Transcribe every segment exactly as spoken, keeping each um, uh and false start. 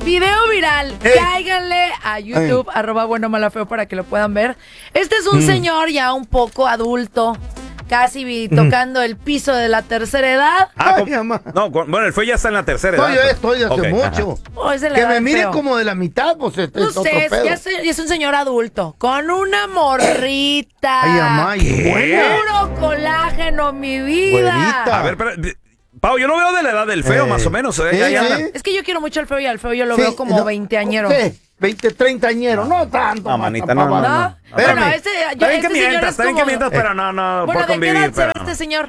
Video viral. Ey. Cáiganle a YouTube, Ey. arroba bueno mala feo para que lo puedan ver. Este es un Mm. señor ya un poco adulto, casi vi- tocando el piso de la tercera edad. Ah, Ay, con- mamá. no, con- bueno, el feo ya está en la tercera Estoy, edad. estoy hace Ok, mucho. Oh, es de la Que edad me del mire feo. como de la mitad, pues este No es otro sé, pedo. ya es, ya es un señor adulto, con una morrita. Ay, mamá, y buena. Puro colágeno, mi vida. Güerita. A ver, pero, de- Pau, yo lo veo de la edad del feo, Eh, más o menos. ¿eh? sí, Ahí sí. anda. Es que yo quiero mucho al feo y al feo yo lo Sí, veo como no, veinteañero. Sí, veinte, treintañero, no tanto. No, más, manita, papá, no, no, ¿No? no. Espérame. Bueno, este, yo, Está bien este que señor mientas, es está bien que como- mientas, pero no, no, Bueno, por ¿de qué edad convivir. será Pero... este señor?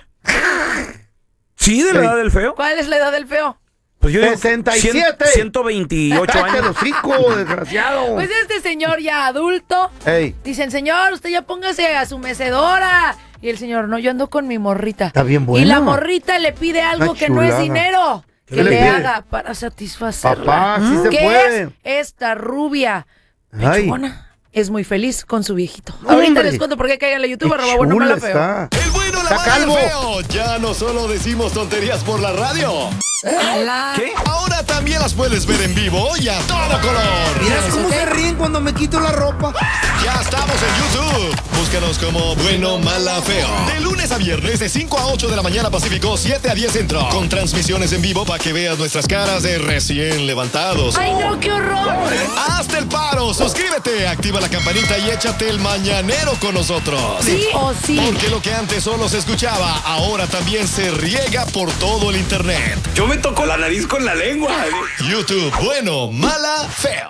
Sí, de la Sí. edad del feo. ¿Cuál es la edad del feo? Pues yo digo sesenta y siete. cien- ciento veintiocho Cállate años. los hocico, desgraciado. Pues este señor ya adulto. Ey, Dicen, señor, usted ya póngase a su mecedora. Y el señor, no, yo ando con mi morrita. Está bien Y bueno. la morrita le pide algo Una que no es chulada. dinero. Que ¿Qué le, le pide? haga para satisfacerla. Papá, sí se ¿Qué puede. es esta rubia? Ay. Pechugona. Es muy feliz con su viejito. No, Ahorita hombre. les cuento por qué caigan en la YouTube, qué arroba bueno chula mala feo. está. El bueno, la Está mala y el calvo. feo. Ya no solo decimos tonterías por la radio. Ala. ¿Qué? Ahora también las puedes ver en vivo y a todo color. Mira cómo se ríen cuando me quito la ropa. Ya estamos en YouTube. Búscanos como Bueno, Mala, Feo. De lunes a viernes de cinco a ocho de la mañana Pacífico, siete a diez Centro. Con transmisiones en vivo para que veas nuestras caras de recién levantados. ¡Ay, no, qué horror! Hazte el paro, suscríbete, activa la campanita y échate el mañanero con nosotros. Sí o sí. Porque lo que antes solo se escuchaba, ahora también se riega por todo el internet. Yo me toco la nariz con la lengua. YouTube, bueno, mala, feo.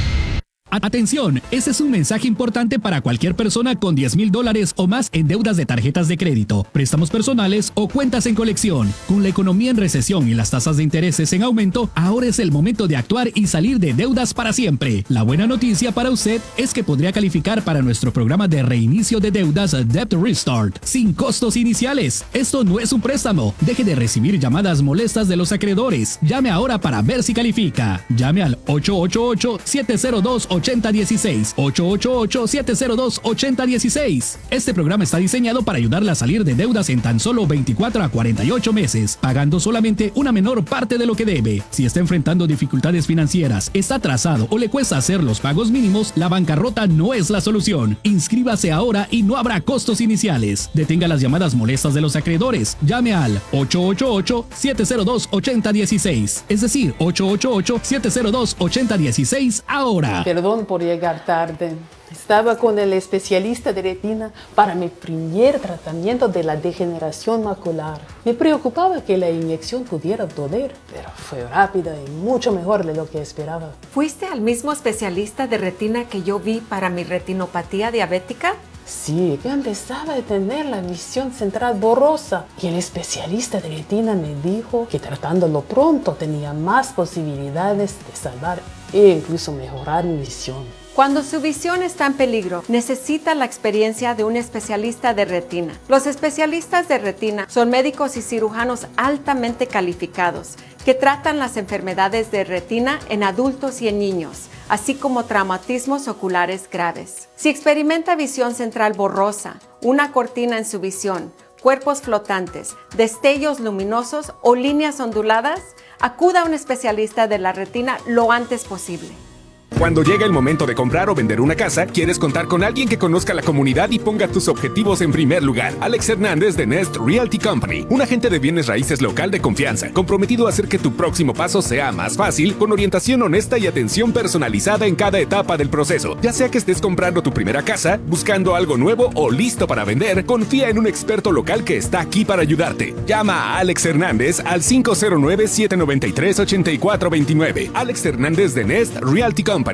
Atención, este es un mensaje importante para cualquier persona con diez mil dólares o más en deudas de tarjetas de crédito, préstamos personales o cuentas en colección. Con la economía en recesión y las tasas de intereses en aumento, ahora es el momento de actuar y salir de deudas para siempre. La buena noticia para usted es que podría calificar para nuestro programa de reinicio de deudas Debt Restart, sin costos iniciales. Esto no es un préstamo. Deje de recibir llamadas molestas de los acreedores. Llame ahora para ver si califica. Llame al ocho ocho ocho, siete cero dos, ocho cero uno seis, ocho ocho ocho, siete cero dos, ocho cero uno seis. Este programa está diseñado para ayudarle a salir de deudas en tan solo veinticuatro a cuarenta y ocho meses, pagando solamente una menor parte de lo que debe. Si está enfrentando dificultades financieras, está atrasado o le cuesta hacer los pagos mínimos, la bancarrota no es la solución. Inscríbase ahora y no habrá costos iniciales. Detenga las llamadas molestas de los acreedores. Llame al ocho ocho ocho, siete cero dos, ocho cero uno seis, es decir, ocho ocho ocho, siete cero dos, ocho cero uno seis ahora. Perdón por llegar tarde. Estaba con el especialista de retina para mi primer tratamiento de la degeneración macular. Me preocupaba que la inyección pudiera doler, pero fue rápida y mucho mejor de lo que esperaba. ¿Fuiste al mismo especialista de retina que yo vi para mi retinopatía diabética? Sí, que empezaba a tener la visión central borrosa y el especialista de retina me dijo que tratándolo pronto tenía más posibilidades de salvar e incluso mejorar mi visión. Cuando su visión está en peligro, necesita la experiencia de un especialista de retina. Los especialistas de retina son médicos y cirujanos altamente calificados que tratan las enfermedades de retina en adultos y en niños, así como traumatismos oculares graves. Si experimenta visión central borrosa, una cortina en su visión, cuerpos flotantes, destellos luminosos o líneas onduladas, acuda a un especialista de la retina lo antes posible. Cuando llega el momento de comprar o vender una casa, quieres contar con alguien que conozca la comunidad y ponga tus objetivos en primer lugar. Alex Hernández de Nest Realty Company, un agente de bienes raíces local de confianza, comprometido a hacer que tu próximo paso sea más fácil, con orientación honesta y atención personalizada en cada etapa del proceso. Ya sea que estés comprando tu primera casa, buscando algo nuevo o listo para vender, confía en un experto local que está aquí para ayudarte. Llama a Alex Hernández al cinco cero nueve, siete nueve tres, ocho cuatro dos nueve. Alex Hernández de Nest Realty Company.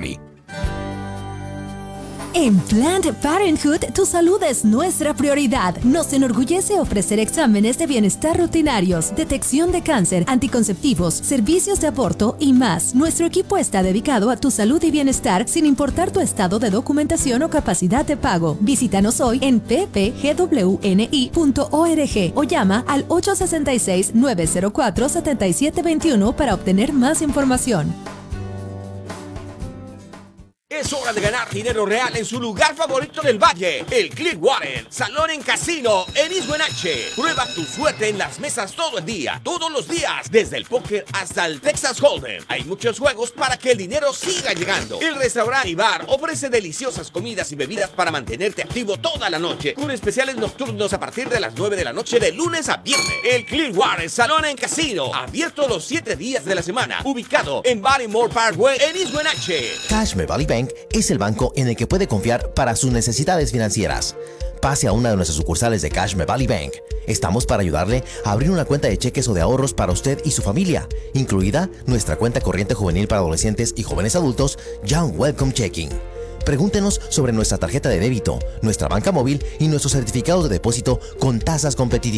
En Planned Parenthood, tu salud es nuestra prioridad. Nos enorgullece ofrecer exámenes de bienestar rutinarios, detección de cáncer, anticonceptivos, servicios de aborto y más. Nuestro equipo está dedicado a tu salud y bienestar sin importar tu estado de documentación o capacidad de pago. Visítanos hoy en p p g w n i punto org o llama al ocho seis seis, nueve cero cuatro, siete siete dos uno para obtener más información. Es hora de ganar dinero real en su lugar favorito del valle, el Clearwater Salón en Casino en Isguenache. Prueba tu suerte en las mesas todo el día, todos los días, desde el póker hasta el Texas Hold'em. Hay muchos juegos para que el dinero siga llegando. El restaurante y bar ofrece deliciosas comidas y bebidas para mantenerte activo toda la noche, con especiales nocturnos a partir de las nueve de la noche de lunes a viernes. El Clearwater Salón en Casino, abierto los siete días de la semana, ubicado en Baltimore Parkway en Isguenache. Cashme Valley Bank es el banco en el que puede confiar para sus necesidades financieras. Pase a una de nuestras sucursales de Cashme Valley Bank. Estamos para ayudarle a abrir una cuenta de cheques o de ahorros para usted y su familia, incluida nuestra cuenta corriente juvenil para adolescentes y jóvenes adultos, Young Welcome Checking. Pregúntenos sobre nuestra tarjeta de débito, nuestra banca móvil y nuestros certificados de depósito con tasas competitivas.